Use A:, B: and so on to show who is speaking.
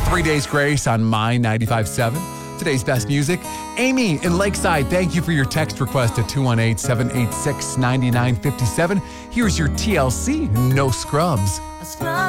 A: 3 Days Grace on My 95.7. Today's best music. Amy in Lakeside, thank you for your text request at 218-786-9957. Here's your TLC, No Scrubs.